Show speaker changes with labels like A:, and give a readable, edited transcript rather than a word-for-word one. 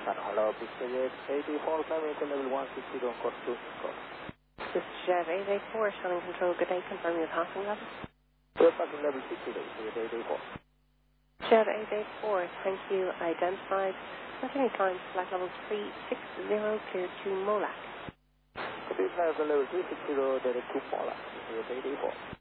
A: Hello, Biscuit 84, climbing to level 160 on course 2.
B: This is Jet 884, showing control. Good day, confirm your passing level.
A: We're passing level 60 today, Biscuit 884.
B: Jet 884, thank you. Identified. Continuing climb, flight level 360, clear to Molac.
A: Continue climb level 360, direct to Molac, Biscuit 884.